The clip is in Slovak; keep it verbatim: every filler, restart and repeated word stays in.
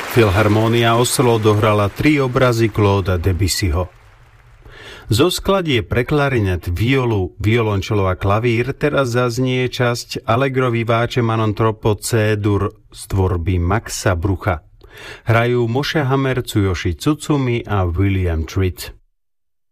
Filharmónia Oslo dohrala tri obrazy Clauda Debussyho. Zo skladie pre klarinet, violu, violončelo a klavír teraz zaznie časť Allegro vivace Manon troppo C-dur z tvorby Maxa Brucha. Hrajú Moshe Hammer, Tsuyoshi Tsutsumi a William Tritt.